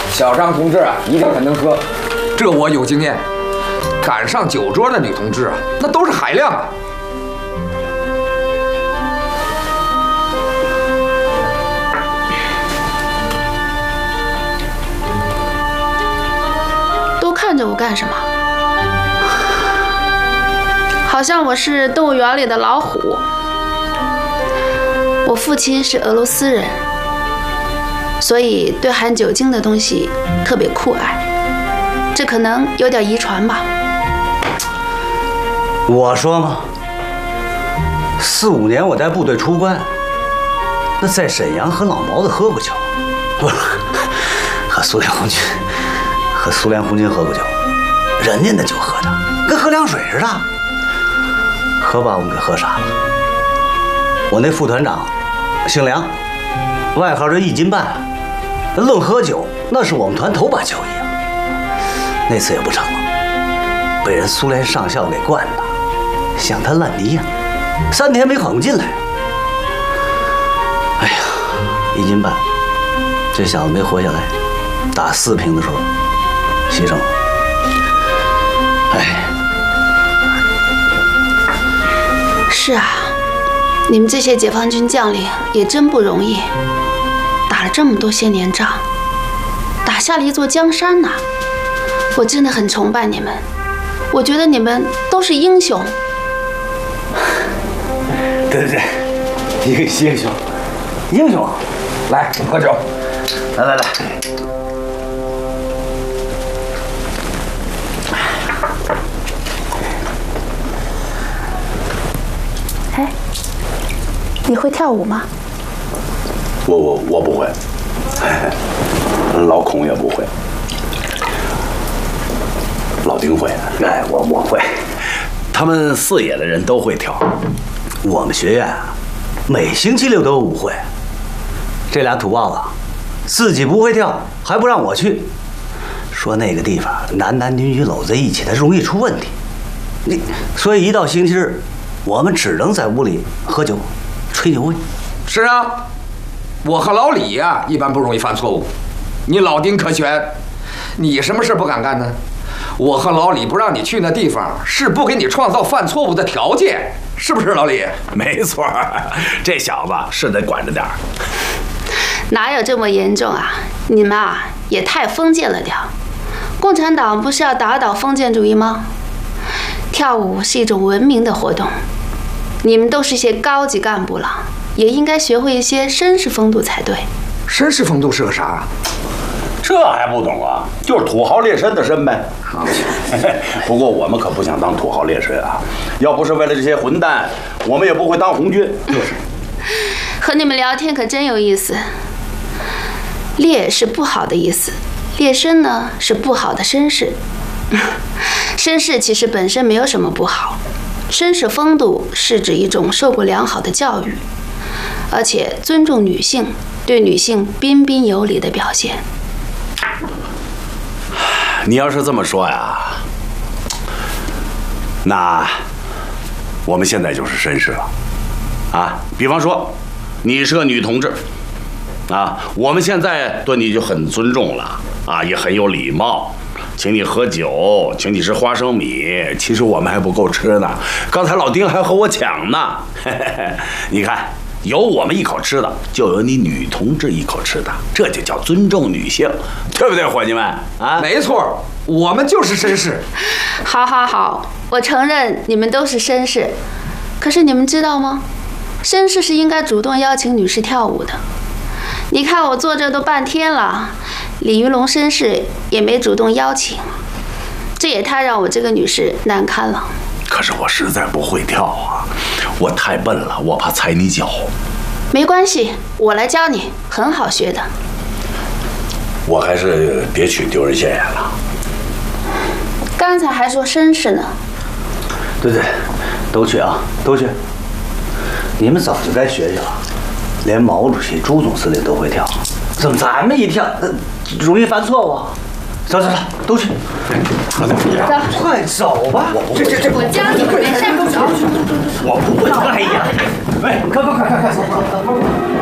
小张同志啊，一定很能喝，这我有经验。赶上酒桌的女同志啊，那都是海量啊。 都看着我干什么？好像我是动物园里的老虎。我父亲是俄罗斯人，所以对含酒精的东西特别酷爱，这可能有点遗传吧。 我说嘛，4、5年我在部队出关，那在沈阳和老毛子喝过酒，不是和苏联红军喝过酒，人家那酒喝的跟喝凉水似的，可把我们给喝傻了。我那副团长姓梁，外号叫1斤半，论喝酒那是我们团头把交椅啊。那次也不成了，被人苏联上校给灌的像他烂泥呀，3天没缓过劲来。哎呀，1斤半，这小子没活下来，打4瓶的时候牺牲了。哎， 是啊，你们这些解放军将领也真不容易，打了这么多些年仗，打下了一座江山呐。我真的很崇拜你们，我觉得你们都是英雄。 对，英雄， 来喝酒， 来。 哎，你会跳舞吗？ 我不会，老孔也不会，老丁会。 哎，我会。 他们4野的人都会跳。 我们学院啊，每星期6都有舞会。这俩土包子自己不会跳，还不让我去，说那个地方男女搂在一起，它容易出问题。所以一到星期日，我们只能在屋里喝酒、吹牛味。 是啊，我和老李呀，一般不容易犯错误。你老丁可全，你什么事不敢干呢？我和老李不让你去那地方，是不给你创造犯错误的条件，是不是老李？ 没错，这小子是得管着点儿。 哪有这么严重啊？你们啊也太封建了点儿。共产党不是要打倒封建主义吗？跳舞是一种文明的活动，你们都是些高级干部了，也应该学会一些绅士风度才对。 绅士风度是个啥？ 这还不懂啊？就是土豪劣绅的绅呗。不过我们可不想当土豪劣绅啊！要不是为了这些混蛋，我们也不会当红军。就是。 和你们聊天可真有意思。劣是不好的意思，劣绅呢是不好的绅士。绅士其实本身没有什么不好，绅士风度是指一种受过良好的教育，而且尊重女性，对女性彬彬有礼的表现。 你要是这么说呀，那我们现在就是绅士了啊。比方说，你是个女同志啊，我们现在对你就很尊重了啊，也很有礼貌，请你喝酒，请你吃花生米，其实我们还不够吃呢。刚才老丁还和我抢呢，你看。有我们一口吃的，就有你女同志一口吃的，这就叫尊重女性，对不对，伙计们啊？ 没错，我们就是绅士。 好，我承认你们都是绅士，可是你们知道吗？绅士是应该主动邀请女士跳舞的。你看我坐这都半天了，李云龙绅士也没主动邀请，这也太让我这个女士难堪了。 可是我实在不会跳啊，我太笨了，我怕踩你脚。 没关系，我来教你，很好学的。 我还是别去，丢人现眼了。 刚才还说绅士呢。 对，都去啊，都去。你们早就该学学了，连毛主席、朱总司令都会跳，怎么咱们一跳，容易犯错误？走，都去。快走吧！ 我不会， 我教你，没事，走。 我不会。哎呀， 快走！